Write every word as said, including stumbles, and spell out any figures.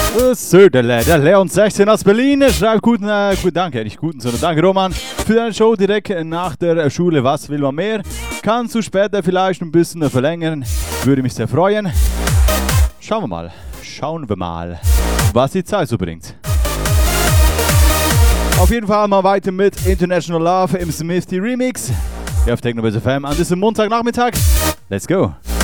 So, der, Le der Leon sechzehn aus Berlin schreibt guten, äh, guten Dank, ja, nicht guten, sondern danke Roman für deine Show direkt nach der Schule. Was will man mehr? Kannst du später vielleicht ein bisschen verlängern? Würde mich sehr freuen. Schauen wir mal, schauen wir mal, was die Zeit so bringt. Auf jeden Fall mal weiter mit International Love im Smithy Remix. Hier auf Technobase F M an diesem Montagnachmittag. Let's go!